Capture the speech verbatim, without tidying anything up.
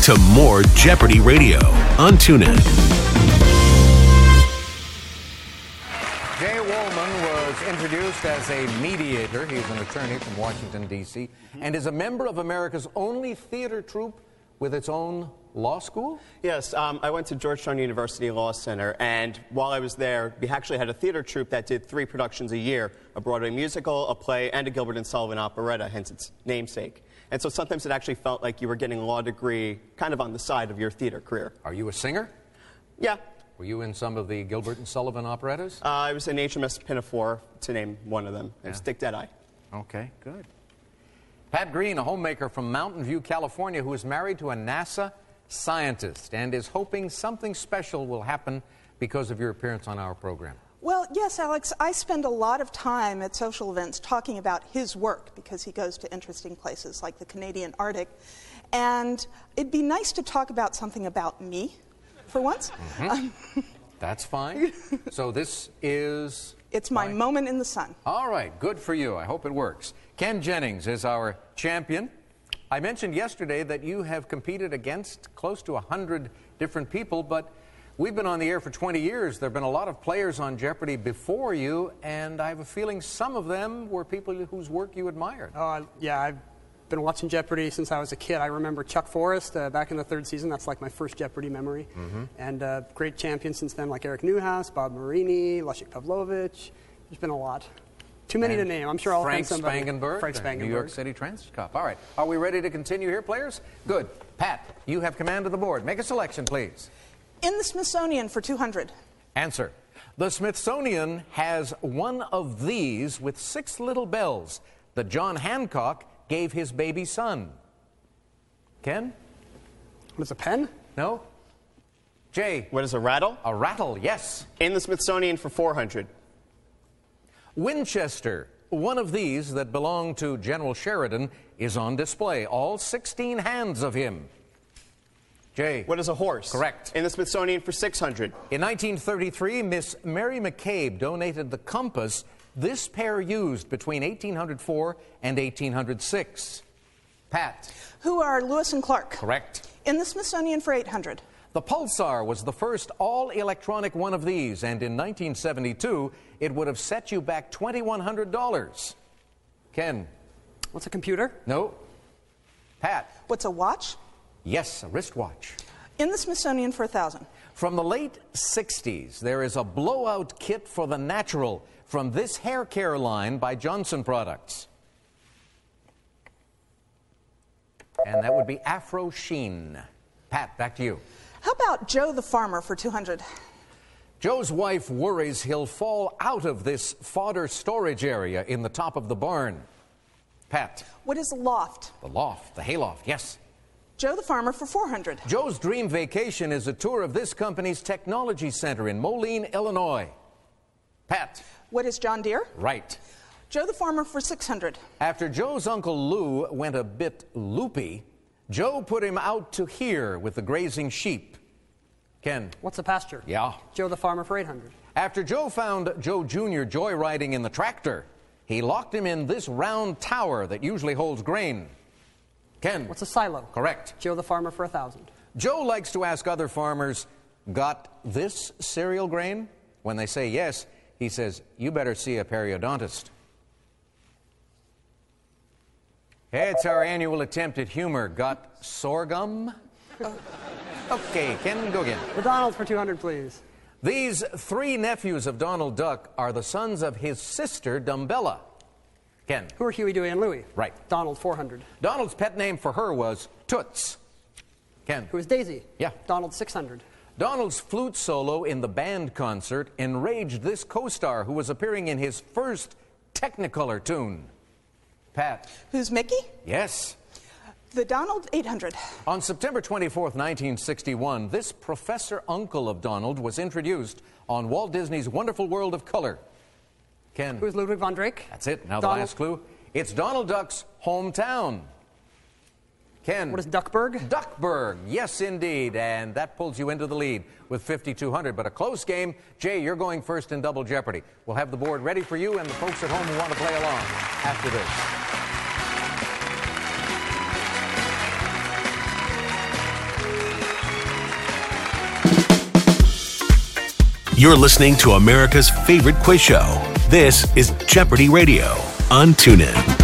to more Jeopardy Radio on TuneIn. Jay Wolman was introduced as a mediator. He's an attorney from Washington, D C, mm-hmm. and is a member of America's only theater troupe with its own law school? Yes, um, I went to Georgetown University Law Center, and while I was there, we actually had a theater troupe that did three productions a year, a Broadway musical, a play, and a Gilbert and Sullivan operetta, hence its namesake. And so sometimes it actually felt like you were getting a law degree kind of on the side of your theater career. Are you a singer? Yeah. Were you in some of the Gilbert and Sullivan operettas? Uh, I was in H M S Pinafore, to name one of them. Yeah. It was Dick Deadeye. Okay, good. Pat Green, a homemaker from Mountain View, California, who is married to a NASA scientist and is hoping something special will happen because of your appearance on our program. Well, yes, Alex, I spend a lot of time at social events talking about his work because he goes to interesting places like the Canadian Arctic. And it'd be nice to talk about something about me for once. Mm-hmm. um, That's fine. So this is... It's my fine. moment in the sun. All right, good for you. I hope it works. Ken Jennings is our champion. I mentioned yesterday that you have competed against close to one hundred different people, but we've been on the air for twenty years. There have been a lot of players on Jeopardy before you, and I have a feeling some of them were people whose work you admired. Uh, yeah, I've been watching Jeopardy since I was a kid. I remember Chuck Forrest uh, back in the third season. That's like my first Jeopardy memory. Mm-hmm. And uh, great champions since then, like Eric Newhouse, Bob Marini, Leszek Pavlovich. There's been a lot. Too many and to name. I'm sure I'll Frank find somebody. Spangenberg, Frank Spangenberg. New York City Trans Cup. All right. Are we ready to continue here, players? Good. Pat, you have command of the board. Make a selection, please. In the Smithsonian for two hundred. Answer. The Smithsonian has one of these with six little bells that John Hancock gave his baby son. Ken? What is a pen? No. Jay? What is a rattle? A rattle, yes. In the Smithsonian for four hundred. Winchester, one of these that belonged to General Sheridan, is on display. All sixteen hands of him. Jay. What is a horse? Correct. In the Smithsonian for six hundred. In nineteen thirty-three, Miss Mary McCabe donated the compass this pair used between eighteen oh four and eighteen oh six. Pat. Who are Lewis and Clark? Correct. In the Smithsonian for eight hundred. The Pulsar was the first all-electronic one of these, and in nineteen seventy-two, it would have set you back two thousand one hundred dollars. Ken? What's a computer? No. Pat? What's a watch? Yes, a wristwatch. In the Smithsonian for one thousand. From the late sixties, there is a blowout kit for the natural from this hair care line by Johnson Products. And that would be Afro Sheen. Pat, back to you. How about Joe the farmer for two hundred? Joe's wife worries he'll fall out of this fodder storage area in the top of the barn. Pat. What is a loft? The loft, the hayloft, yes. Joe the farmer for four hundred. Joe's dream vacation is a tour of this company's technology center in Moline, Illinois. Pat. What is John Deere? Right. Joe the farmer for six hundred. After Joe's Uncle Lou went a bit loopy, Joe put him out to here with the grazing sheep. Ken. What's a pasture? Yeah. Joe the farmer for eight hundred. After Joe found Joe Junior joyriding in the tractor, he locked him in this round tower that usually holds grain. Ken. What's a silo? Correct. Joe the farmer for one thousand. Joe likes to ask other farmers, got this cereal grain? When they say yes, he says, you better see a periodontist. Hey, it's our annual attempt at humor. Got sorghum? Okay, Ken, go again. The Donald for two hundred, please. These three nephews of Donald Duck are the sons of his sister, Dumbella. Ken. Who are Huey, Dewey, and Louie? Right. Donald, four hundred. Donald's pet name for her was Toots. Ken. Who is Daisy? Yeah. Donald, six hundred. Donald's flute solo in the band concert enraged this co-star who was appearing in his first Technicolor tune. Pat. Who's Mickey? Yes. The Donald, eight hundred. On September twenty-fourth, nineteen sixty-one, this professor uncle of Donald was introduced on Walt Disney's Wonderful World of Color. Ken. Who's Ludwig von Drake? That's it. Now Donald. the last clue. It's Donald Duck's hometown. Ken. What is Duckburg? Duckburg. Yes, indeed. And that pulls you into the lead with fifty-two hundred. But a close game. Jay, you're going first in Double Jeopardy. We'll have the board ready for you and the folks at home who want to play along after this. You're listening to America's favorite quiz show. This is Jeopardy Radio on TuneIn.